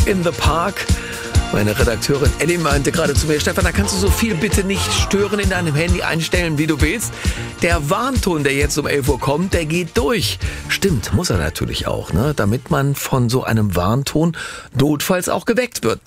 in the Park. Meine Redakteurin Ellie meinte gerade zu mir, Stefan, da kannst du so viel bitte nicht stören in deinem Handy einstellen, wie du willst. Der Warnton, der jetzt um 11 Uhr kommt, der geht durch. Stimmt, muss er natürlich auch, ne? Damit man von so einem Warnton notfalls auch geweckt wird.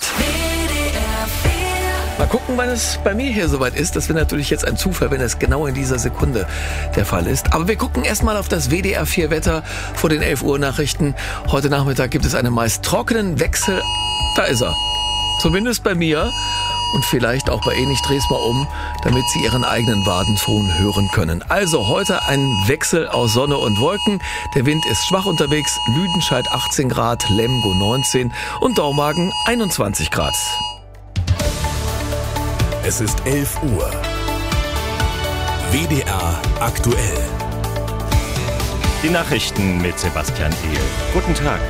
Mal gucken, wann es bei mir hier soweit ist. Das wäre natürlich jetzt ein Zufall, wenn es genau in dieser Sekunde der Fall ist. Aber wir gucken erstmal auf das WDR 4 Wetter vor den 11 Uhr Nachrichten. Heute Nachmittag gibt es einen meist trockenen Wechsel. Da ist er. Zumindest bei mir und vielleicht auch bei Ihnen. Ich drehe es mal um, damit Sie Ihren eigenen Wadenton hören können. Also heute ein Wechsel aus Sonne und Wolken. Der Wind ist schwach unterwegs. Lüdenscheid 18 Grad, Lemgo 19 und Dormagen 21 Grad. Es ist 11 Uhr. WDR aktuell. Die Nachrichten mit Sebastian Ehl. Guten Tag.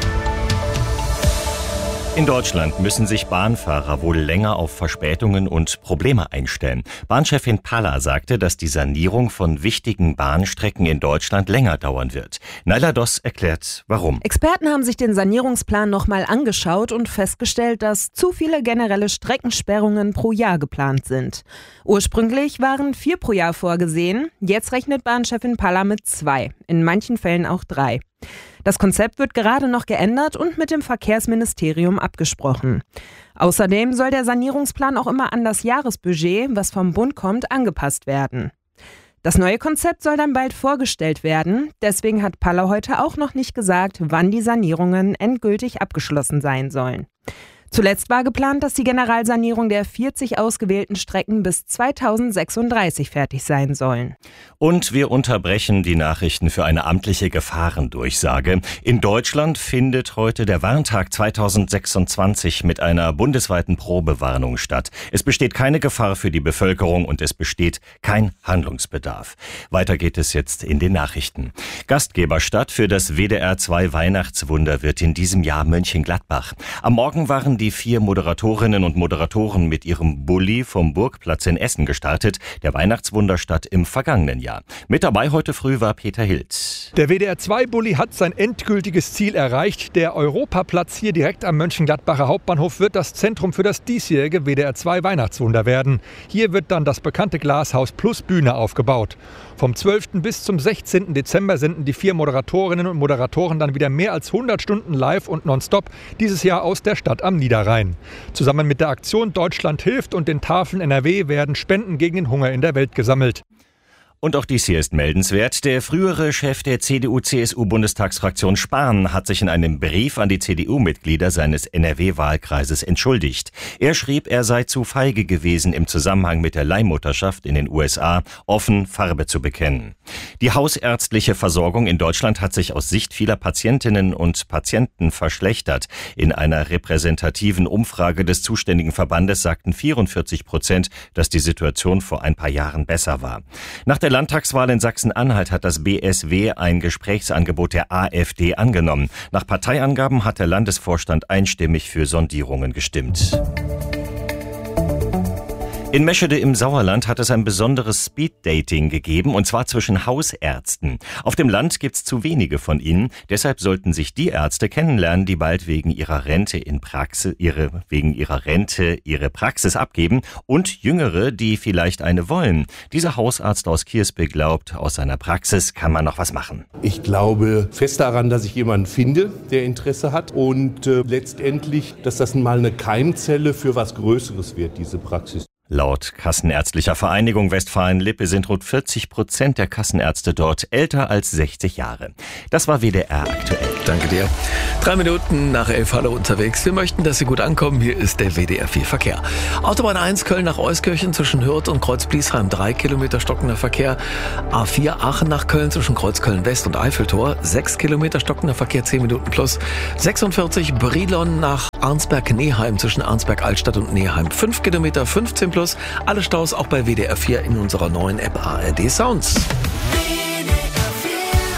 In Deutschland müssen sich Bahnfahrer wohl länger auf Verspätungen und Probleme einstellen. Bahnchefin Palla sagte, dass die Sanierung von wichtigen Bahnstrecken in Deutschland länger dauern wird. Naila Doss erklärt, warum. Experten haben sich den Sanierungsplan nochmal angeschaut und festgestellt, dass zu viele generelle Streckensperrungen pro Jahr geplant sind. Ursprünglich waren 4 pro Jahr vorgesehen. Jetzt rechnet Bahnchefin Palla mit 2, in manchen Fällen auch 3. Das Konzept wird gerade noch geändert und mit dem Verkehrsministerium abgesprochen. Außerdem soll der Sanierungsplan auch immer an das Jahresbudget, was vom Bund kommt, angepasst werden. Das neue Konzept soll dann bald vorgestellt werden. Deswegen hat Palla heute auch noch nicht gesagt, wann die Sanierungen endgültig abgeschlossen sein sollen. Zuletzt war geplant, dass die Generalsanierung der 40 ausgewählten Strecken bis 2036 fertig sein sollen. Und wir unterbrechen die Nachrichten für eine amtliche Gefahrendurchsage. In Deutschland findet heute der Warntag 2026 mit einer bundesweiten Probewarnung statt. Es besteht keine Gefahr für die Bevölkerung und es besteht kein Handlungsbedarf. Weiter geht es jetzt in den Nachrichten. Gastgeberstadt für das WDR 2 Weihnachtswunder wird in diesem Jahr Mönchengladbach. Am Morgen waren die 4 Moderatorinnen und Moderatoren mit ihrem Bulli vom Burgplatz in Essen gestartet, der Weihnachtswunderstadt im vergangenen Jahr. Mit dabei heute früh war Peter Hild. Der WDR 2 Bulli hat sein endgültiges Ziel erreicht. Der Europaplatz hier direkt am Mönchengladbacher Hauptbahnhof wird das Zentrum für das diesjährige WDR 2 Weihnachtswunder werden. Hier wird dann das bekannte Glashaus plus Bühne aufgebaut. Vom 12. bis zum 16. Dezember senden die 4 Moderatorinnen und Moderatoren dann wieder mehr als 100 Stunden live und nonstop dieses Jahr aus der Stadt am Niederrhein. Zusammen mit der Aktion Deutschland hilft und den Tafeln NRW werden Spenden gegen den Hunger in der Welt gesammelt. Und auch dies hier ist meldenswert. Der frühere Chef der CDU-CSU-Bundestagsfraktion Spahn hat sich in einem Brief an die CDU-Mitglieder seines NRW-Wahlkreises entschuldigt. Er schrieb, er sei zu feige gewesen, im Zusammenhang mit der Leihmutterschaft in den USA offen Farbe zu bekennen. Die hausärztliche Versorgung in Deutschland hat sich aus Sicht vieler Patientinnen und Patienten verschlechtert. In einer repräsentativen Umfrage des zuständigen Verbandes sagten 44%, dass die Situation vor ein paar Jahren besser war. Nach der Landtagswahl in Sachsen-Anhalt hat das BSW ein Gesprächsangebot der AfD angenommen. Nach Parteiangaben hat der Landesvorstand einstimmig für Sondierungen gestimmt. In Meschede im Sauerland hat es ein besonderes Speeddating gegeben, und zwar zwischen Hausärzten. Auf dem Land gibt's zu wenige von ihnen, deshalb sollten sich die Ärzte kennenlernen, die bald wegen ihrer Rente ihre Praxis abgeben, und Jüngere, die vielleicht eine wollen. Dieser Hausarzt aus Kiersbe glaubt, aus seiner Praxis kann man noch was machen. Ich glaube fest daran, dass ich jemanden finde, der Interesse hat, und letztendlich, dass das mal eine Keimzelle für was Größeres wird, diese Praxis. Laut Kassenärztlicher Vereinigung Westfalen-Lippe sind rund 40% der Kassenärzte dort älter als 60 Jahre. Das war WDR aktuell. Danke dir. 3 Minuten nach 11, hallo unterwegs. Wir möchten, dass Sie gut ankommen. Hier ist der WDR 4 Verkehr. Autobahn 1 Köln nach Euskirchen zwischen Hürth und Kreuz-Bliesheim 3 Kilometer stockender Verkehr. A4 Aachen nach Köln zwischen Kreuzköln West und Eiffeltor 6 Kilometer stockender Verkehr, 10 Minuten plus. 46 Brilon nach Arnsberg-Neheim zwischen Arnsberg-Altstadt und Neheim 5 Kilometer, 15 plus. Alle Staus auch bei WDR 4 in unserer neuen App ARD Sounds.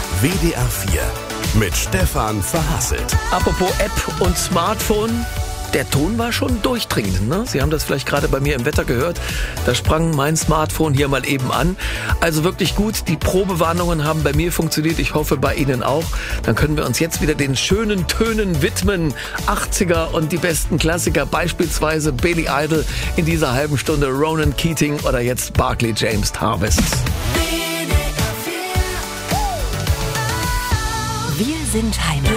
WDR 4 mit Stefan Verhasselt. Apropos App und Smartphone. der Ton war schon durchdringend, ne? Sie haben das vielleicht gerade bei mir im Wetter gehört. Da sprang mein Smartphone hier mal eben an. Also wirklich gut. Die Probewarnungen haben bei mir funktioniert. Ich hoffe, bei Ihnen auch. Dann können wir uns jetzt wieder den schönen Tönen widmen. 80er und die besten Klassiker, beispielsweise Billy Idol in dieser halben Stunde, Ronan Keating oder jetzt Barclay James Harvest. Wir sind Heimat.